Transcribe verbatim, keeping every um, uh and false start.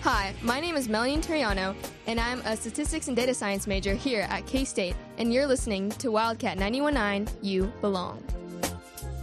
Hi, my name is Melanie Turiano, and I'm a statistics and data science major here at K-State, and you're listening to Wildcat ninety-one point nine, You Belong.